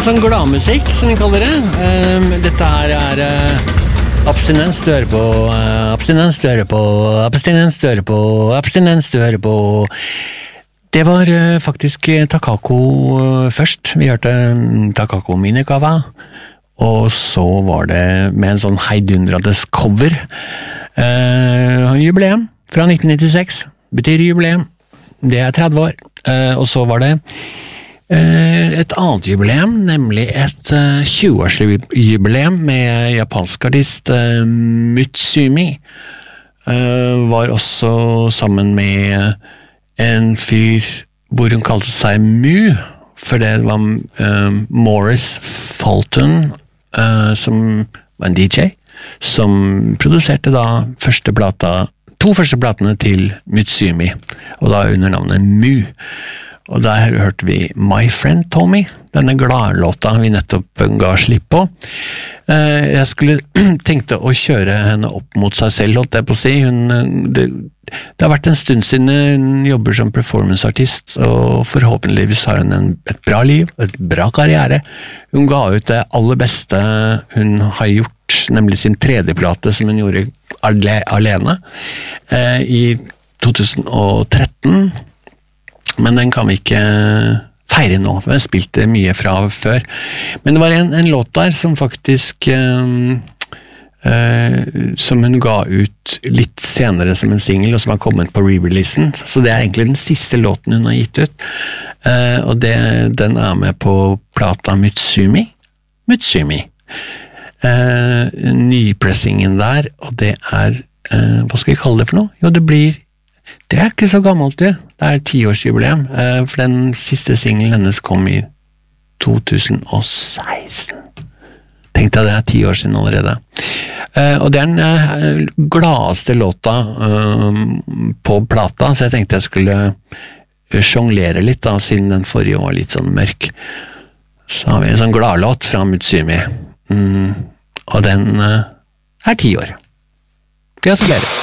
sånn gladmusikk, som vi kaller det. Dette her abstinens du hører på, abstinens du hører på, abstinens du hører på, abstinens du hører på. Det var faktisk Takako først. Vi hørte Takako Minikawa, og så var det med en sånn heidundrades cover. Jubileum fra 1996, betyr jubileum. Det 30 år. Og så var det et annet jubileum, nemlig et 20-årsjubileum med japansk artist Mutsumi. Var også sammen med en fyr hvor hun kalte seg Mu, for det var Morris Fulton, som var en DJ, som produserte da to første platene til Mutsumi, og da under navnet Mu. Og der hørte vi My Friend Tommy, denne gladlåta vi nettopp ga slipp på. Jeg tenkte å kjøre henne opp mot seg selv, holdt jeg på å si. Det har vært en stund siden hun jobber som performanceartist, og forhåpentligvis har hun et bra liv, et bra karriere. Hun ga ut det aller beste hun har gjort, nemlig sin 3. plate som hun gjorde alene i 2013. Men den kan vi ikke feire nå, for jeg spilte mye fra før. Men det var en låt der som faktisk som hun ga ut litt senere som en single, og som har kommet på re-releasen. Så det er egentlig den siste låten hun har gitt ut. Og den er med på plata Mutsumi. Nypressingen der, og det er hva skal vi kalle det for noe? Jo, det er ikke så gammelt det er 10-årsjubileum, for den siste singlen hennes kom i 2016. Tenkte jeg det er 10 år siden allerede. Og det er den gladeste låta på plata, så jeg tenkte jeg skulle sjonglere litt da, siden den forrige var litt sånn mørk. Så har vi en sånn gladlåt fra Mutsumi, og den er 10 år. Gratulerer!